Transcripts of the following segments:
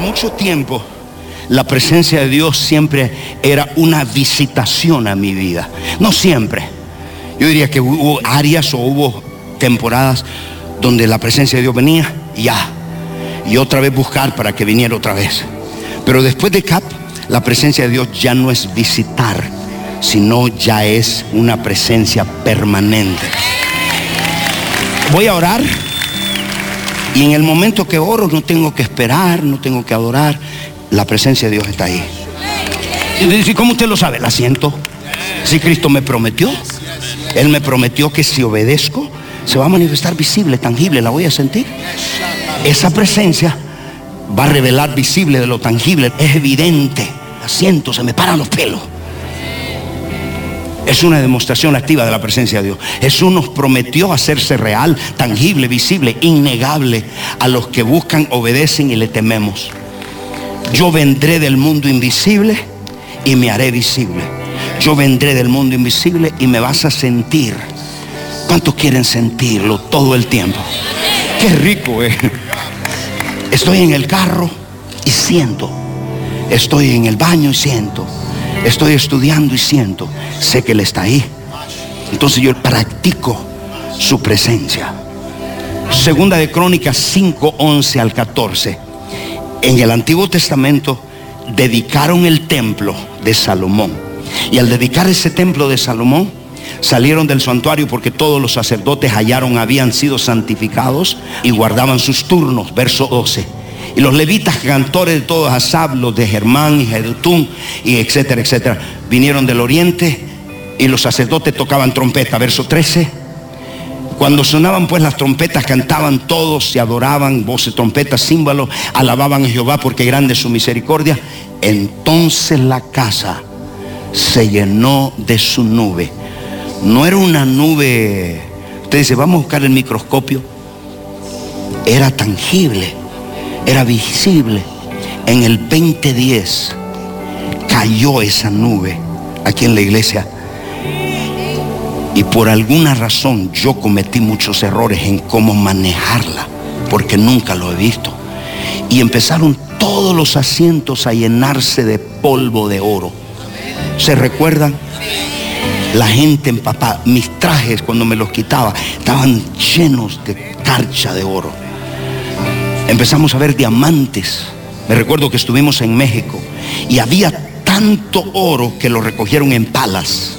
mucho tiempo la presencia de Dios siempre era una visitación a mi vida. No siempre. Yo diría que hubo áreas o hubo temporadas donde la presencia de Dios venía y otra vez buscar para que viniera otra vez. Pero después de CAP, la presencia de Dios ya no es visitar, sino ya es una presencia permanente. Voy a orar y en el momento que oro no tengo que esperar, no tengo que adorar. La presencia de Dios está ahí. ¿Y cómo usted lo sabe? La siento. Si Cristo me prometió, Él me prometió que si obedezco se va a manifestar visible, tangible, la voy a sentir. Esa presencia va a revelar visible de lo tangible. Es evidente. La siento, se me paran los pelos. Es una demostración activa de la presencia de Dios. Jesús nos prometió hacerse real, tangible, visible, innegable a los que buscan, obedecen y le tememos. Yo vendré del mundo invisible y me haré visible. Yo vendré del mundo invisible y me vas a sentir. ¿Cuántos quieren sentirlo todo el tiempo? Qué rico es. Estoy en el carro y siento. Estoy en el baño y siento. Estoy estudiando y siento. Sé que Él está ahí. Entonces yo practico su presencia. Segunda de Crónicas 5, 11 al 14. En el Antiguo Testamento dedicaron el templo de Salomón. Y al dedicar ese templo de Salomón, salieron del santuario porque todos los sacerdotes habían sido santificados y guardaban sus turnos. Verso 12. Y los levitas, cantores de todos, Asaf, los de Germán y Jedutún, y etcétera, etcétera, vinieron del oriente y los sacerdotes tocaban trompeta. Verso 13. Cuando sonaban pues las trompetas, cantaban todos, se adoraban, voces, trompetas, címbalos, alababan a Jehová porque grande es su misericordia. Entonces la casa se llenó de su nube. No era una nube, usted dice, vamos a buscar el microscopio. Era tangible, era visible. En el 2010 cayó esa nube aquí en la iglesia. Y por alguna razón yo cometí muchos errores en cómo manejarla, porque nunca lo he visto. Y empezaron todos los asientos a llenarse de polvo de oro. ¿Se recuerdan? La gente empapada. Mis trajes, cuando me los quitaba, estaban llenos de carcha de oro. Empezamos a ver diamantes. Me recuerdo que estuvimos en México y había tanto oro que lo recogieron en palas.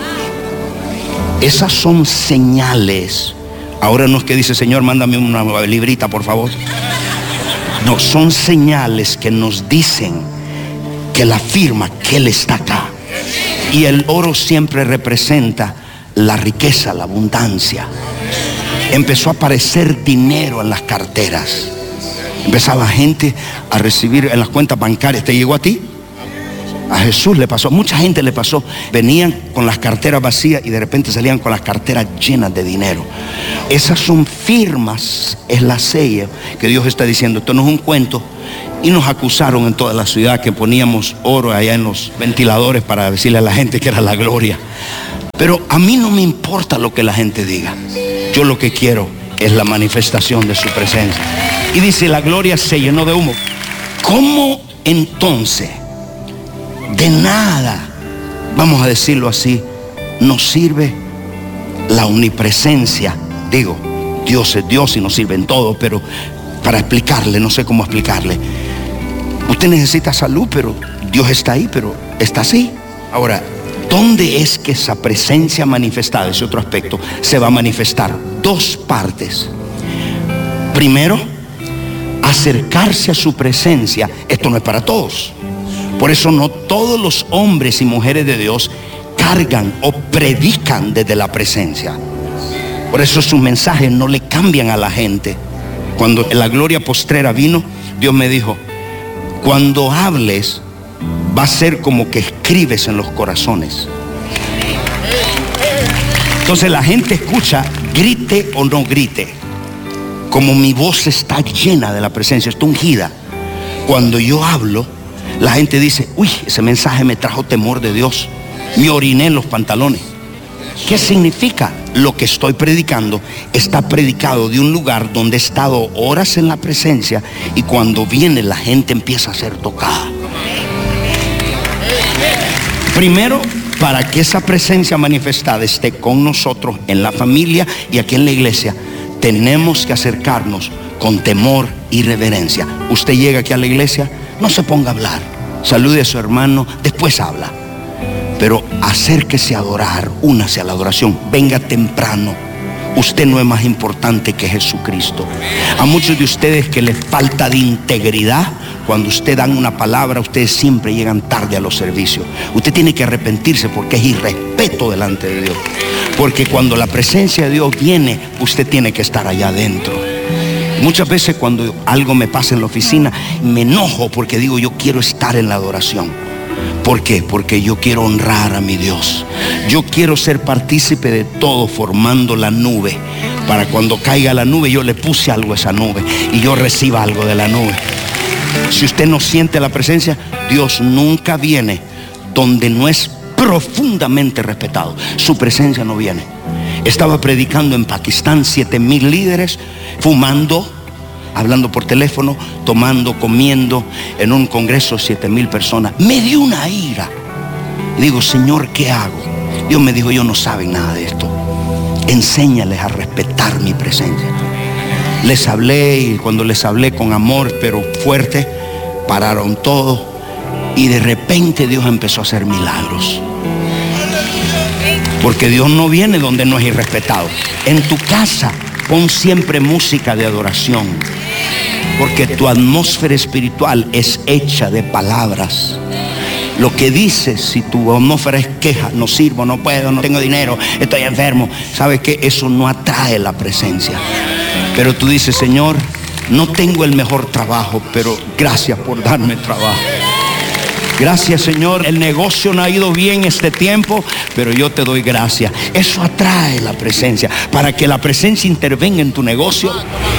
Esas son señales. Ahora no es que dice, Señor, mándame una librita, por favor. No, son señales que nos dicen, que la afirma que Él está acá. Y el oro siempre representa la riqueza, la abundancia. Empezó a aparecer dinero en las carteras. Empezaba gente a recibir en las cuentas bancarias. ¿Te llegó a ti? A Jesús le pasó, a mucha gente le pasó. Venían con las carteras vacías y de repente salían con las carteras llenas de dinero. Esas son firmas, es la sella que Dios está diciendo. Esto no es un cuento. Y nos acusaron en toda la ciudad que poníamos oro allá en los ventiladores para decirle a la gente que era la gloria. Pero a mí no me importa lo que la gente diga. Yo lo que quiero es la manifestación de su presencia. Y dice, la gloria se llenó de humo. ¿Cómo entonces? De nada, vamos a decirlo así, nos sirve la omnipresencia. Digo, Dios es Dios y nos sirve en todo, pero para explicarle, no sé cómo explicarle. Usted necesita salud, pero Dios está ahí, pero está así. Ahora, ¿dónde es que esa presencia manifestada, ese otro aspecto, se va a manifestar? Dos partes. Primero, acercarse a su presencia. Esto no es para todos. Por eso no todos los hombres y mujeres de Dios cargan o predican desde la presencia. Por eso sus mensajes no le cambian a la gente. Cuando la gloria postrera vino, Dios me dijo, cuando hables va a ser como que escribes en los corazones. Entonces la gente escucha, grite o no grite. Como mi voz está llena de la presencia, está ungida. Cuando yo hablo, la gente dice, uy, ese mensaje me trajo temor de Dios. Me oriné en los pantalones. ¿Qué significa? Lo que estoy predicando está predicado de un lugar donde he estado horas en la presencia, y cuando viene la gente empieza a ser tocada. Primero, para que esa presencia manifestada esté con nosotros en la familia y aquí en la iglesia, tenemos que acercarnos con temor y reverencia. Usted llega aquí a la iglesia, no se ponga a hablar, salude a su hermano, después habla. Pero acérquese a adorar, únase a la adoración, venga temprano. Usted no es más importante que Jesucristo. A muchos de ustedes que les falta de integridad, cuando usted dan una palabra, ustedes siempre llegan tarde a los servicios. Usted tiene que arrepentirse porque es irrespeto delante de Dios. Porque cuando la presencia de Dios viene, usted tiene que estar allá adentro. Muchas veces cuando algo me pasa en la oficina, me enojo porque digo, yo quiero estar en la adoración. ¿Por qué? Porque yo quiero honrar a mi Dios. Yo quiero ser partícipe de todo, formando la nube, para cuando caiga la nube yo le puse algo a esa nube y yo reciba algo de la nube. Si usted no siente la presencia, Dios nunca viene donde no es profundamente respetado. Su presencia no viene. Estaba predicando en Pakistán, 7,000 líderes, fumando, hablando por teléfono, tomando, comiendo, en un congreso, 7,000 personas. Me dio una ira. Y digo, Señor, ¿qué hago? Dios me dijo, ellos no saben nada de esto. Enséñales a respetar mi presencia. Les hablé, y cuando les hablé con amor, pero fuerte, pararon todo. Y de repente Dios empezó a hacer milagros. Porque Dios no viene donde no es irrespetado. En tu casa, pon siempre música de adoración. Porque tu atmósfera espiritual es hecha de palabras. Lo que dices, si tu atmósfera es queja, no sirvo, no puedo, no tengo dinero, estoy enfermo, ¿sabes qué? Eso no atrae la presencia. Pero tú dices, Señor, no tengo el mejor trabajo, pero gracias por darme trabajo. Gracias, Señor, el negocio no ha ido bien este tiempo, pero yo te doy gracias. Eso atrae la presencia. Para que la presencia intervenga en tu negocio.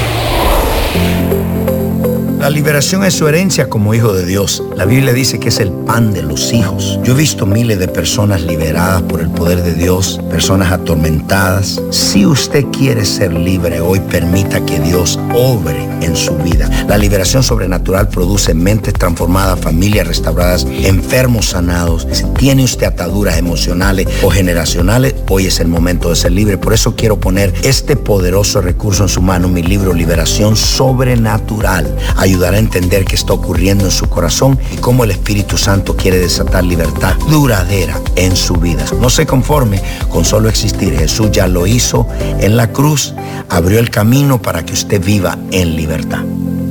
La liberación es su herencia como hijo de Dios. La Biblia dice que es el pan de los hijos. Yo he visto miles de personas liberadas por el poder de Dios, personas atormentadas. Si usted quiere ser libre hoy, permita que Dios obre en su vida. La liberación sobrenatural produce mentes transformadas, familias restauradas, enfermos sanados. Si tiene usted ataduras emocionales o generacionales, hoy es el momento de ser libre. Por eso quiero poner este poderoso recurso en su mano, mi libro Liberación Sobrenatural. Ayudará a entender qué está ocurriendo en su corazón y cómo el Espíritu Santo quiere desatar libertad duradera en su vida. No se conforme con solo existir. Jesús ya lo hizo en la cruz, abrió el camino para que usted viva en libertad.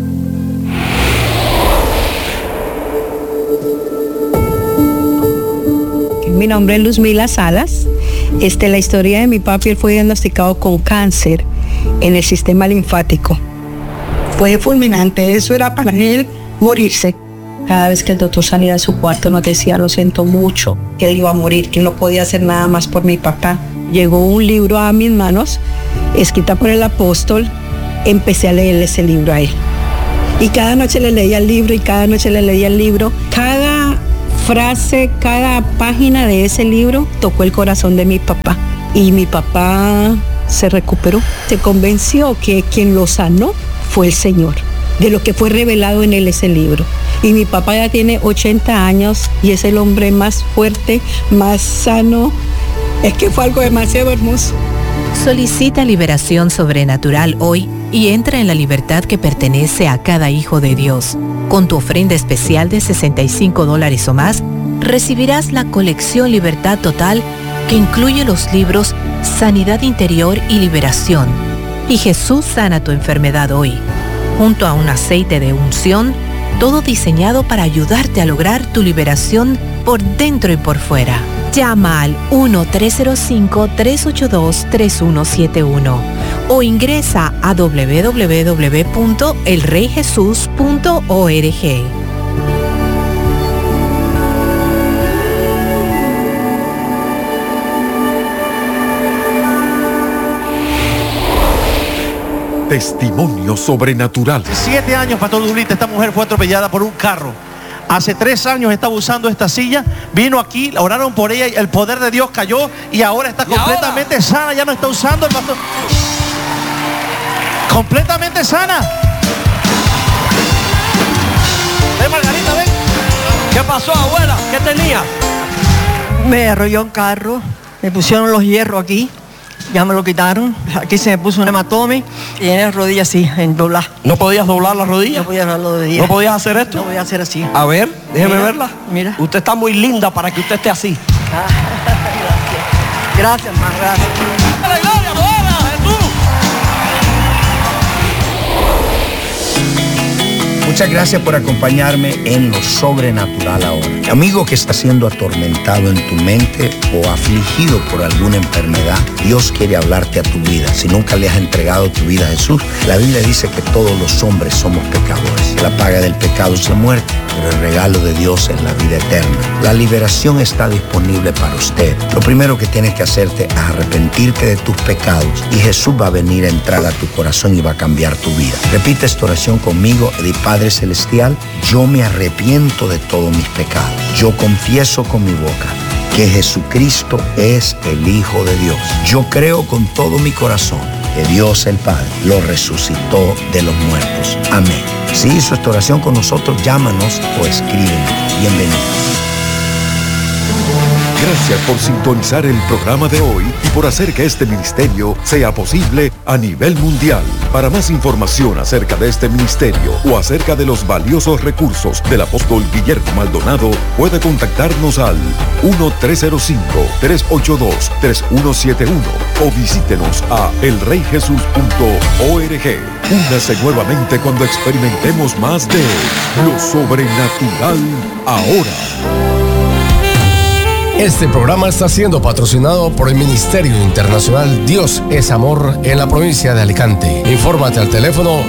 Mi nombre es Luzmila Salas. La historia de mi papi, él fue diagnosticado con cáncer en el sistema linfático. Fue fulminante, eso era para él morirse. Cada vez que el doctor salía de su cuarto nos decía, lo siento mucho, que él iba a morir, que no podía hacer nada más por mi papá. Llegó un libro a mis manos, escrita por el apóstol, empecé a leer ese libro a él. Y cada noche le leía el libro y cada noche le leía el libro. Cada frase, cada página de ese libro tocó el corazón de mi papá. Y mi papá se recuperó, se convenció que quien lo sanó fue el Señor, de lo que fue revelado en él ese libro. Y mi papá ya tiene 80 años y es el hombre más fuerte, más sano. Es que fue algo demasiado hermoso. Solicita liberación sobrenatural hoy y entra en la libertad que pertenece a cada hijo de Dios. Con tu ofrenda especial de $65 o más, recibirás la colección Libertad Total, que incluye los libros Sanidad Interior y Liberación y Jesús sana tu enfermedad hoy, junto a un aceite de unción, todo diseñado para ayudarte a lograr tu liberación por dentro y por fuera. Llama al 1-305-382-3171 o ingresa a www.elreyjesus.org. Testimonio sobrenatural. 7 años, Pastor Durita, esta mujer fue atropellada por un carro. Hace 3 años estaba usando esta silla, vino aquí, oraron por ella, y el poder de Dios cayó y ahora está completamente sana, ya no está usando el bastón. Completamente sana. Ven, Margarita, ven. ¿Qué pasó, abuela? ¿Qué tenía? Me arrolló un carro, me pusieron los hierros aquí, ya me lo quitaron. Aquí se me puso un hematome y en la rodilla así, en doblar. ¿No podías doblar la rodilla? No podía doblar la rodilla. ¿No podías hacer esto? No podía hacer así. A ver, déjeme verla. Mira. Usted está muy linda para que usted esté así. Gracias, hermano, gracias. ¡Dale, gloria, abuela, Jesús! Muchas gracias por acompañarme en lo sobrenatural ahora. Amigo que está siendo atormentado en tu mente o afligido por alguna enfermedad, Dios quiere hablarte a tu vida. Si nunca le has entregado tu vida a Jesús, la Biblia dice que todos los hombres somos pecadores. La paga del pecado es la muerte, pero el regalo de Dios es la vida eterna. La liberación está disponible para usted. Lo primero que tienes que hacerte es arrepentirte de tus pecados y Jesús va a venir a entrar a tu corazón y va a cambiar tu vida. Repite esta oración conmigo y di: Padre Celestial, yo me arrepiento de todos mis pecados. Yo confieso con mi boca que Jesucristo es el Hijo de Dios. Yo creo con todo mi corazón que Dios el Padre lo resucitó de los muertos. Amén. Si hizo esta oración con nosotros, llámanos o escríbenos. Bienvenido. Gracias por sintonizar el programa de hoy y por hacer que este ministerio sea posible a nivel mundial. Para más información acerca de este ministerio o acerca de los valiosos recursos del apóstol Guillermo Maldonado, puede contactarnos al 1-305-382-3171 o visítenos a elreyjesus.org. Únase nuevamente cuando experimentemos más de lo sobrenatural ahora. Este programa está siendo patrocinado por el Ministerio Internacional Dios es Amor en la provincia de Alicante. Infórmate al teléfono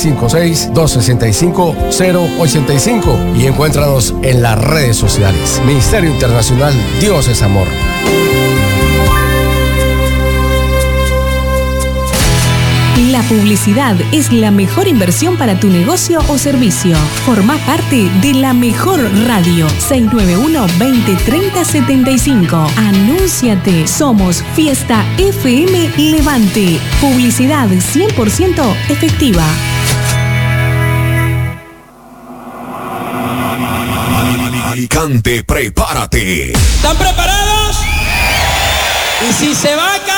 656-265-085 y encuéntranos en las redes sociales. Ministerio Internacional Dios es Amor. La publicidad es la mejor inversión para tu negocio o servicio. Forma parte de la mejor radio. 691-2030-75. Anúnciate. Somos Fiesta FM Levante. Publicidad 100% efectiva. Alicante, prepárate. ¿Están preparados? Y si se va a caer